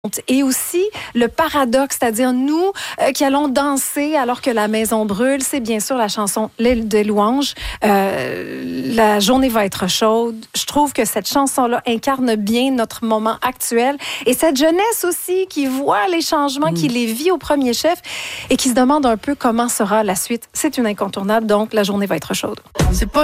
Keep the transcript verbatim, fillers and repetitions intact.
Et aussi le paradoxe, c'est-à-dire nous euh, qui allons danser alors que la maison brûle, c'est bien sûr la chanson L'île de louanges. Euh, la journée va être chaude. Je trouve que cette chanson-là incarne bien notre moment actuel et cette jeunesse aussi qui voit les changements, mmh. qui les vit au premier chef et qui se demande un peu comment sera la suite. C'est une incontournable, donc la journée va être chaude. C'est pas